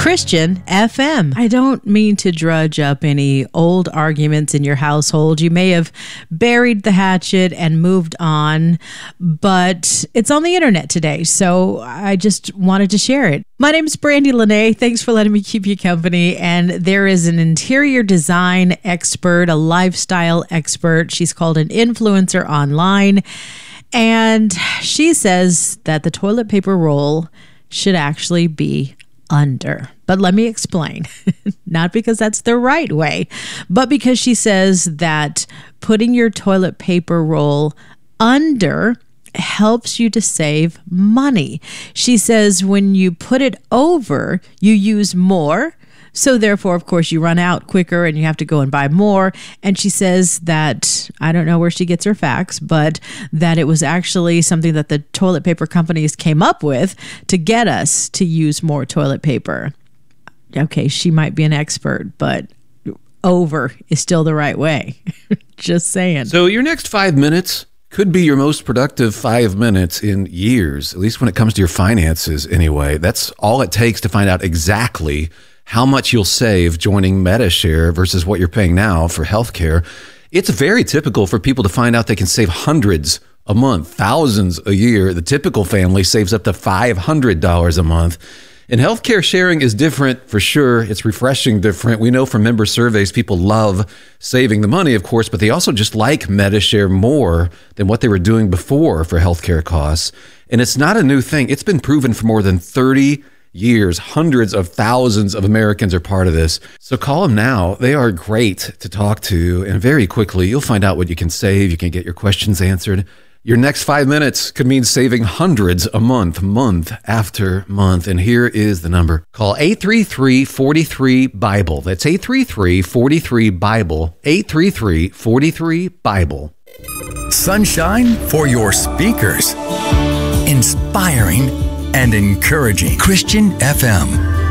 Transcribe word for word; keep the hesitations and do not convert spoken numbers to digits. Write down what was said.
Christian F M. I don't mean to drudge up any old arguments in your household. You may have buried the hatchet and moved on, but it's on the internet today, so I just wanted to share it. My name is Brandy Lene. Thanks for letting me keep you company. And there is an interior design expert, a lifestyle expert. She's called an influencer online. And she says that the toilet paper roll should actually be under. But let me explain. Not because that's the right way, but because she says that putting your toilet paper roll under helps you to save money. She says when you put it over, you use more. So therefore, of course, you run out quicker and you have to go and buy more. And she says that, I don't know where she gets her facts, but that it was actually something that the toilet paper companies came up with to get us to use more toilet paper. Okay, she might be an expert, but over is still the right way. Just saying. So your next five minutes could be your most productive five minutes in years, at least when it comes to your finances anyway. That's all it takes to find out exactly how much you'll save joining Medi-Share versus what you're paying now for healthcare. It's very typical for people to find out they can save hundreds a month, thousands a year. The typical family saves up to five hundred dollars a month. And healthcare sharing is different for sure. It's refreshing different. We know from member surveys, people love saving the money, of course, but they also just like Medi-Share more than what they were doing before for healthcare costs. And it's not a new thing. It's been proven for more than thirty years. Hundreds of thousands of Americans are part of this. So call them now. They are great to talk to. And very quickly, you'll find out what you can save. You can get your questions answered. Your next five minutes could mean saving hundreds a month, month after month. And here is the number. Call eight three three, four three, Bible. That's eight three three, four three, Bible. eight three three, four three, Bible. Sunshine for your speakers. Inspiring and encouraging. Christian F M.